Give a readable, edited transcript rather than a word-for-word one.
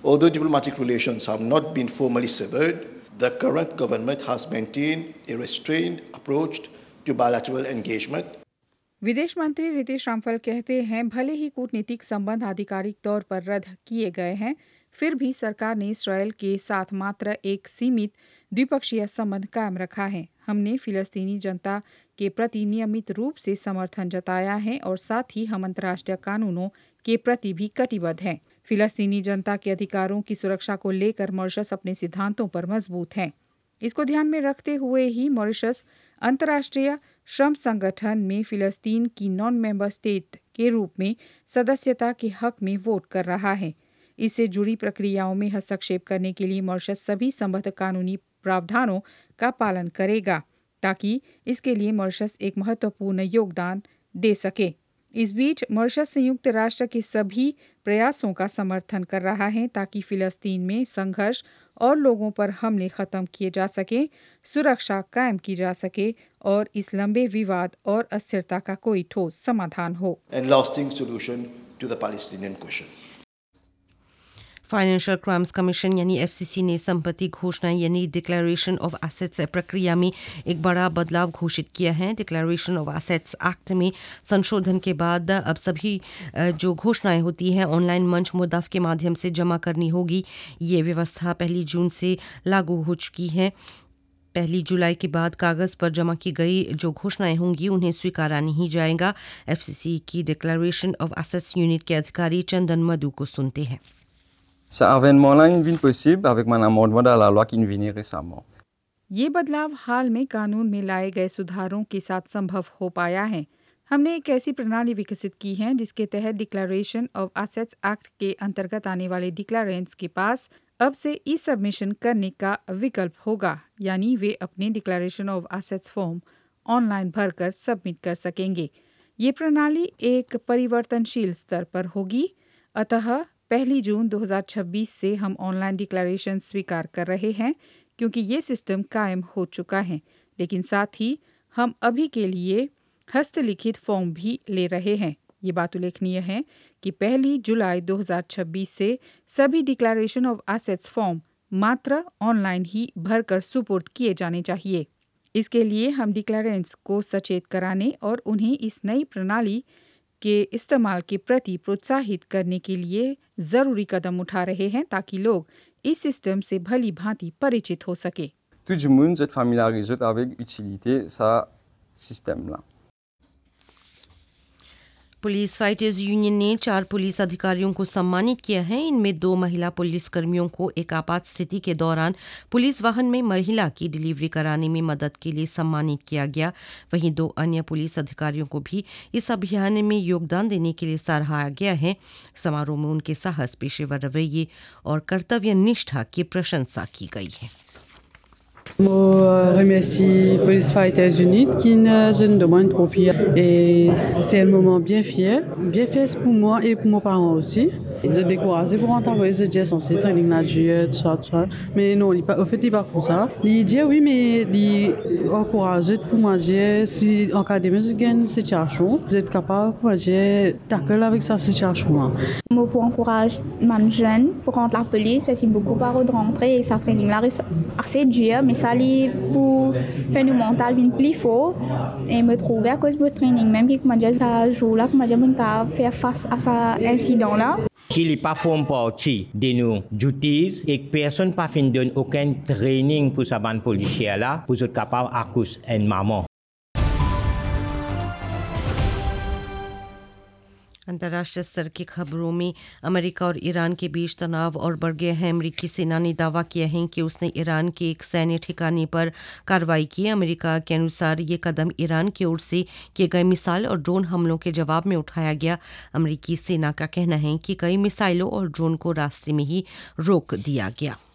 Although diplomatic relations have not been formally severed, the current government has maintained a restrained approach to bilateral engagement. विदेश मंत्री रितेश रामफल कहते हैं, भले ही कूटनीतिक संबंध आधिकारिक तौर पर रद्द किए गए हैं, फिर भी सरकार ने इसराइल के साथ मात्र एक सीमित द्विपक्षीय संबंध कायम रखा है। हमने फिलिस्तीनी जनता के प्रति नियमित रूप से समर्थन जताया है और साथ ही हम अंतर्राष्ट्रीय कानूनों के प्रति भी कटिबद्ध हैं। फिलिस्तीनी जनता के अधिकारों की सुरक्षा को लेकर मॉरिशस अपने सिद्धांतों पर मजबूत है। इसको ध्यान में रखते हुए ही मॉरिशस अंतर्राष्ट्रीय श्रम संगठन में फिलिस्तीन की नॉन मेंबर स्टेट के रूप में सदस्यता के हक में वोट कर रहा है। इससे जुड़ी प्रक्रियाओं में हस्तक्षेप करने के लिए मॉरिशस सभी संबद्ध कानूनी प्रावधानों का पालन करेगा ताकि इसके लिए मॉरिशस एक महत्वपूर्ण योगदान दे सके। इस बीच मॉरिशस संयुक्त राष्ट्र के सभी प्रयासों का समर्थन कर रहा है ताकि फिलिस्तीन में संघर्ष और लोगों पर हमले खत्म किए जा सके, सुरक्षा कायम की जा सके और इस लंबे विवाद और अस्थिरता का कोई ठोस समाधान हो। And lasting solution to the Palestinian question. Financial crimes commission यानी एफसीसी ने संपत्ति घोषणा यानी डिक्लेरेशन ऑफ एसेट्स प्रक्रिया में एक बड़ा बदलाव घोषित किया है। डिक्लेरेशन ऑफ एसेट्स एक्ट में संशोधन के बाद अब सभी जो घोषणाएं होती हैं ऑनलाइन मंच मुद्दफ के माध्यम से जमा करनी होगी। ये व्यवस्था 1 जून से लागू हो चुकी है। 1 जुलाई के बाद कागज़ पर जमा की गई जो घोषणाएं होंगी उन्हें स्वीकारा नहीं जाएगा। एफसीसी की डिक्लेरेशन ऑफ एसेट्स यूनिट के अधिकारी चंदन मधु को सुनते हैं। Ça avènement-là est devenu possible avec un amendement dans la loi qui est venu récemment. ये बदलाव हाल में कानून में लाए गए सुधारों के साथ संभव हो पाया है। हमने एक ऐसी प्रणाली विकसित की है जिसके तहत डिक्लेरेशन ऑफ एसेट्स एक्ट के अंतर्गत आने वाले डिक्लेरेंट्स के पास अब से ई सबमिशन करने का विकल्प होगा, यानी वे अपने declaration of assets form online भरकर सबमिट कर सकेंगे। ये प्रणाली एक परिवर्तनशील स्तर पर होगी, अतः 1 जून 2026 से हम ऑनलाइन डिक्लेरेशन स्वीकार कर रहे हैं क्योंकि ये सिस्टम कायम हो चुका है, लेकिन साथ ही हम अभी के लिए हस्तलिखित फॉर्म भी ले रहे हैं। ये बात उल्लेखनीय है कि 1 जुलाई 2026 से सभी डिक्लेरेशन ऑफ एसेट्स फॉर्म मात्र ऑनलाइन ही भरकर सुपुर्द किए जाने चाहिए। इसके लिए हम डिक्लेरेंट्स को सचेत कराने और उन्हें इस नई प्रणाली के इस्तेमाल के प्रति प्रोत्साहित करने के लिए जरूरी कदम उठा रहे हैं ताकि लोग इस सिस्टम से भली भांति परिचित हो सके। Tout le monde est familiarisé avec l'utilité de ce système-là. Police fighters union ने 4 पुलिस अधिकारियों को सम्मानित किया है। इनमें 2 महिला पुलिस कर्मियों को एक आपात स्थिति के दौरान पुलिस वाहन में महिला की डिलीवरी कराने में मदद के लिए सम्मानित किया गया। वहीं 2 अन्य पुलिस अधिकारियों को भी इस अभियान में योगदान देने के लिए सराहा गया है। समारोह में उनके साहस, पेशेवर रवैये और कर्तव्य निष्ठा की प्रशंसा की गई है। Je remercie Police Fighters Unit qui nous donne un trophée et c'est un moment bien fier pour moi et pour mes parents aussi. Je découragé pour entendre les gens censés training là Dieu tout ça mais non il pas en fait il pas comme ça. Il dit oui mais il encourage pour moi dire si en cas d'émergence situation vous êtes capable comment dire tackle avec sa situation là. Moi pour encourager les jeunes pour rentrer la police parce que beaucoup par de rentrer et ça training là assez dur mais ça li pour faire du mental bien plus fort et me trouver à cause de training même qui comment dire ça jour là comment dire on faire face à ça incident là. Il n'est pas forme partie de nos duties et personne pas fin donne aucun training pour sa bande policière là pour être capable à cause une maman. अंतर्राष्ट्रीय स्तर की खबरों में America और Iran के बीच तनाव और बढ़ गया है। अमेरिकी सेना ने दावा किया है कि उसने ईरान के एक सैन्य ठिकाने पर कार्रवाई की। अमेरिका के अनुसार ये कदम ईरान की ओर से किए गए मिसाइल और ड्रोन हमलों के जवाब में उठाया गया। अमेरिकी सेना का कहना है कि कई मिसाइलों और ड्रोन को रास्ते में ही रोक दिया गया।